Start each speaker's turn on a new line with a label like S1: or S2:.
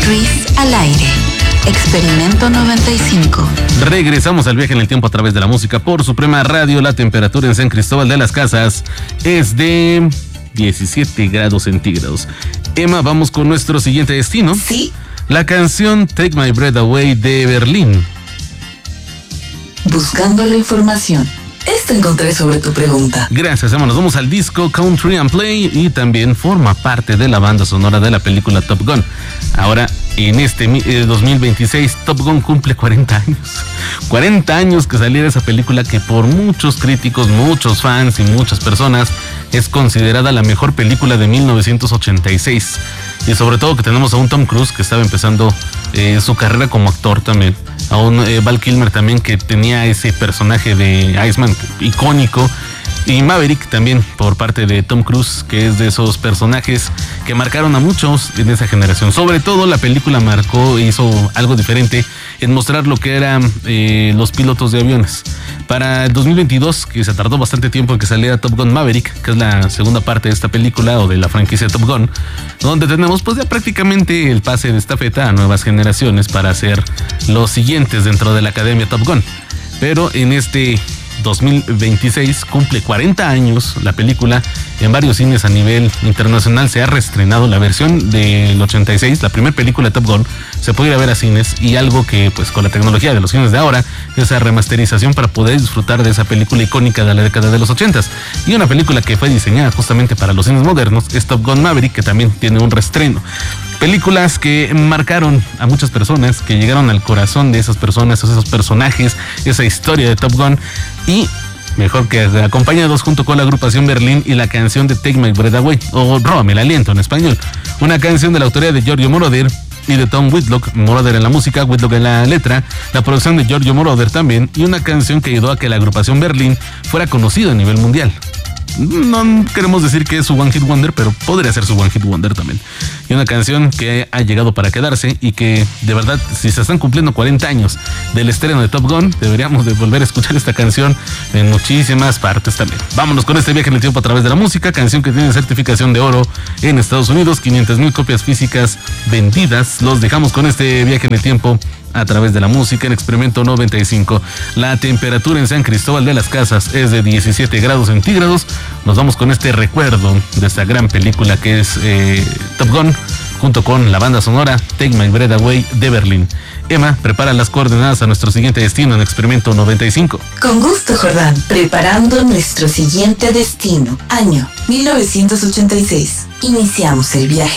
S1: Cris al aire. Experimento 95.
S2: Regresamos al viaje en el tiempo a través de la música por Suprema Radio. La temperatura en San Cristóbal de las Casas es de 17 grados centígrados. Emma, vamos con nuestro siguiente destino.
S1: Sí.
S2: La canción Take My Breath Away de Berlín.
S1: Buscando la información. Esto encontré sobre tu pregunta.
S2: Gracias, Emma. Nos vamos al disco Country and Play y también forma parte de la banda sonora de la película Top Gun. Ahora, en este 2026, Top Gun cumple 40 años. 40 años que saliera esa película que por muchos críticos, muchos fans y muchas personas es considerada la mejor película de 1986. Y sobre todo que tenemos a un Tom Cruise que estaba empezando su carrera como actor también. A un Val Kilmer también que tenía ese personaje de Iceman icónico. Y Maverick también por parte de Tom Cruise, que es de esos personajes que marcaron a muchos en esa generación. Sobre todo la película hizo algo diferente en mostrar lo que eran los pilotos de aviones. Para el 2022, que se tardó bastante tiempo en que saliera Top Gun Maverick, que es la segunda parte de esta película o de la franquicia Top Gun, donde tenemos pues ya prácticamente el pase de estafeta a nuevas generaciones para ser los siguientes dentro de la Academia Top Gun. Pero en este 2026 cumple 40 años la película. En varios cines a nivel internacional se ha reestrenado la versión del 86, la primera película de Top Gun, se puede ir a ver a cines, y algo que pues con la tecnología de los cines de ahora, esa remasterización para poder disfrutar de esa película icónica de la década de los 80s. Y una película que fue diseñada justamente para los cines modernos es Top Gun Maverick, que también tiene un reestreno. Películas que marcaron a muchas personas, que llegaron al corazón de esas personas, esos personajes, esa historia de Top Gun, y mejor que acompañados junto con la agrupación Berlín y la canción de Take My Breath Away, o Róbame el aliento en español. Una canción de la autoría de Giorgio Moroder y de Tom Whitlock, Moroder en la música, Whitlock en la letra, la producción de Giorgio Moroder también, y una canción que ayudó a que la agrupación Berlín fuera conocida a nivel mundial. No queremos decir que es su One Hit Wonder, pero podría ser su One Hit Wonder también. Y una canción que ha llegado para quedarse y que de verdad, si se están cumpliendo 40 años del estreno de Top Gun, deberíamos de volver a escuchar esta canción en muchísimas partes también. Vámonos con este viaje en el tiempo a través de la música, canción que tiene certificación de oro en Estados Unidos, 500,000 copias físicas vendidas. Los dejamos con este viaje en el tiempo a través de la música en Experimento 95. La temperatura en San Cristóbal de las Casas es de 17 grados centígrados. Nos vamos con este recuerdo de esta gran película que es Top Gun, junto con la banda sonora Take My Breath Away de Berlín. Emma, prepara las coordenadas a nuestro siguiente destino en Experimento 95.
S1: Con gusto, Jordán. Preparando nuestro siguiente destino. Año 1986. Iniciamos el viaje.